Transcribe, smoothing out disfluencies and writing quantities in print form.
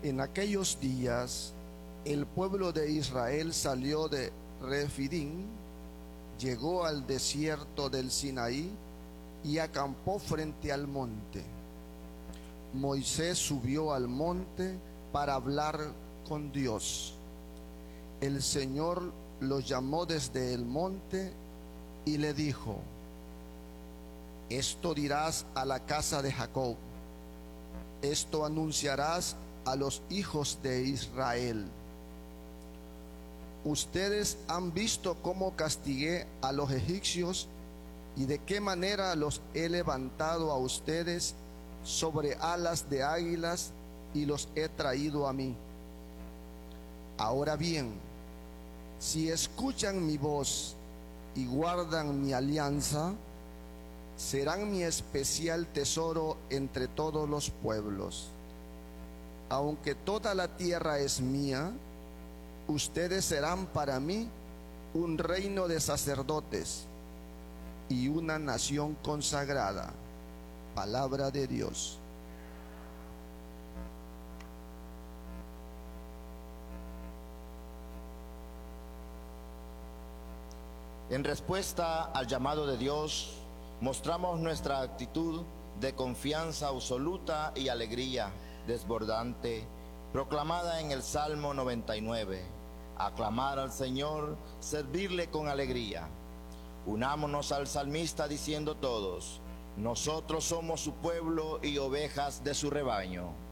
En aquellos días, el pueblo de Israel salió de Refidim, llegó al desierto del Sinaí y acampó frente al monte. Moisés subió al monte para hablar con Dios. El Señor lo llamó desde el monte y le dijo: esto dirás a la casa de Jacob, esto anunciarás a los hijos de Israel. Ustedes han visto cómo castigué a los egipcios y de qué manera los he levantado a ustedes sobre alas de águilas y los he traído a mí. Ahora bien, si escuchan mi voz y guardan mi alianza, serán mi especial tesoro entre todos los pueblos. Aunque toda la tierra es mía, ustedes serán para mí un reino de sacerdotes y una nación consagrada. Palabra de Dios. En respuesta al llamado de Dios, mostramos nuestra actitud de confianza absoluta y alegría desbordante, proclamada en el Salmo 99. Aclamar al Señor, servirle con alegría. Unámonos al salmista diciendo todos: nosotros somos su pueblo y ovejas de su rebaño.